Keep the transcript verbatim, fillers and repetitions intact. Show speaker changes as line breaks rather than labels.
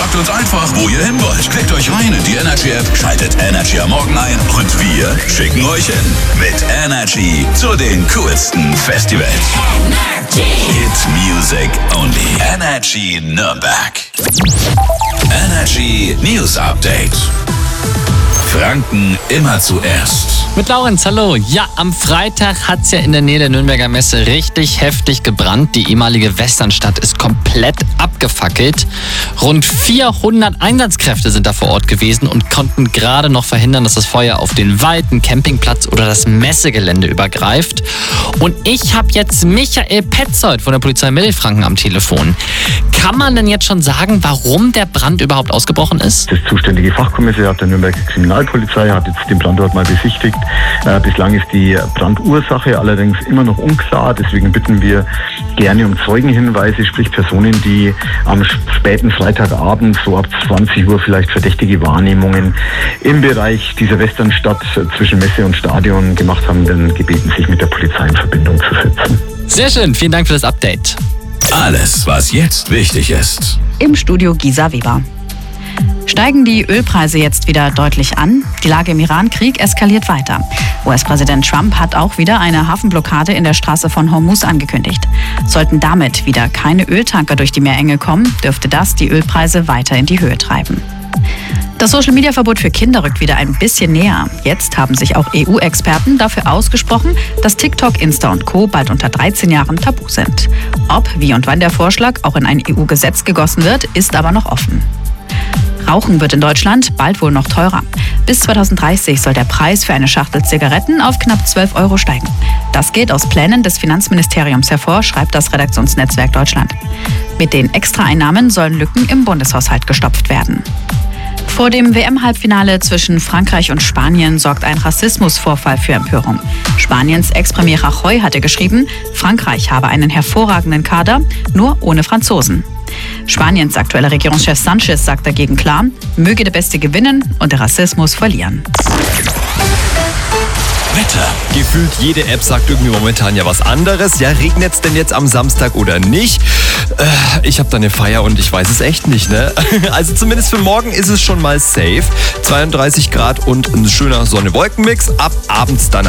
Sagt uns einfach, wo ihr hin wollt. Klickt euch rein in die Energy App, schaltet Energy am Morgen ein und wir schicken euch hin. Mit Energy zu den coolsten Festivals. Energy. Hit Music Only. Energy Nürnberg. Energy News Update. Franken immer zuerst.
Mit Laurenz, hallo. Ja, am Freitag hat es ja in der Nähe der Nürnberger Messe richtig heftig gebrannt. Die ehemalige Westernstadt ist komplett abgefackelt. Rund vierhundert Einsatzkräfte sind da vor Ort gewesen und konnten gerade noch verhindern, dass das Feuer auf den Wald, den Campingplatz oder das Messegelände übergreift. Und ich habe jetzt Michael Petzold von der Polizei Mittelfranken am Telefon. Kann man denn jetzt schon sagen, warum der Brand überhaupt ausgebrochen ist?
Das zuständige Fachkommissariat der Nürnberger Kriminalpolizei hat jetzt den Brandort mal besichtigt. Äh, bislang ist die Brandursache allerdings immer noch unklar. Deswegen bitten wir gerne um Zeugenhinweise, sprich Personen, die am späten Freitagabend so ab zwanzig Uhr vielleicht verdächtige Wahrnehmungen im Bereich dieser Westernstadt zwischen Messe und Stadion gemacht haben, dann gebeten, sich mit der Polizei in Verbindung zu setzen.
Sehr schön, vielen Dank für das Update.
Alles, was jetzt wichtig ist.
Im Studio Gisa Weber. Steigen die Ölpreise jetzt wieder deutlich an? Die Lage im Iran-Krieg eskaliert weiter. U S-Präsident Trump hat auch wieder eine Hafenblockade in der Straße von Hormuz angekündigt. Sollten damit wieder keine Öltanker durch die Meerenge kommen, dürfte das die Ölpreise weiter in die Höhe treiben. Das Social-Media-Verbot für Kinder rückt wieder ein bisschen näher. Jetzt haben sich auch E U-Experten dafür ausgesprochen, dass TikTok, Insta und Co. bald unter dreizehn Jahren tabu sind. Ob, wie und wann der Vorschlag auch in ein E U-Gesetz gegossen wird, ist aber noch offen. Rauchen wird in Deutschland bald wohl noch teurer. Bis zweitausenddreißig soll der Preis für eine Schachtel Zigaretten auf knapp zwölf Euro steigen. Das geht aus Plänen des Finanzministeriums hervor, schreibt das Redaktionsnetzwerk Deutschland. Mit den Extraeinnahmen sollen Lücken im Bundeshaushalt gestopft werden. Vor dem W M-Halbfinale zwischen Frankreich und Spanien sorgt ein Rassismusvorfall für Empörung. Spaniens Ex-Premier Rajoy hatte geschrieben, Frankreich habe einen hervorragenden Kader, nur ohne Franzosen. Spaniens aktueller Regierungschef Sanchez sagt dagegen klar, möge der Beste gewinnen und der Rassismus verlieren.
Wetter.
Gefühlt jede App sagt irgendwie momentan ja was anderes. Ja, regnet es denn jetzt am Samstag oder nicht? Äh, ich habe da eine Feier und ich weiß es echt nicht, ne? Also zumindest für morgen ist es schon mal safe. zweiunddreißig Grad und ein schöner Sonne-Wolken-Mix. Ab abends dann